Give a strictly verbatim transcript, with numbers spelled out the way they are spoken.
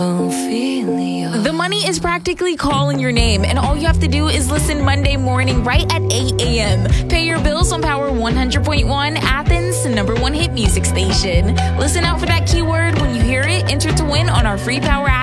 The money is practically calling your name, and all you have to do is listen Monday morning right at eight a.m. Pay your bills on Power one hundred point one, Athens' number one hit music station. Listen out for that keyword. When you hear it, enter to win on our free Power app.